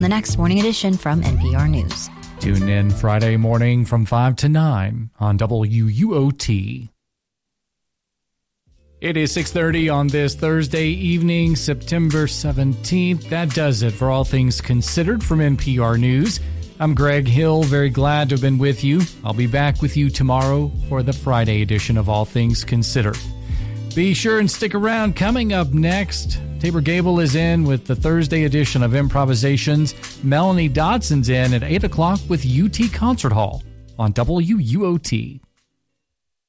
The next morning edition from NPR News. Tune in Friday morning from 5 to 9 on WUOT. It is 6:30 on this Thursday evening, September 17th. That does it for All Things Considered from NPR News. I'm Greg Hill, very glad to have been with you. I'll be back with you tomorrow for the Friday edition of All Things Considered. Be sure and stick around. Coming up next, Tabor Gable is in with the Thursday edition of Improvisations. Melanie Dodson's in at 8 o'clock with UT Concert Hall on WUOT.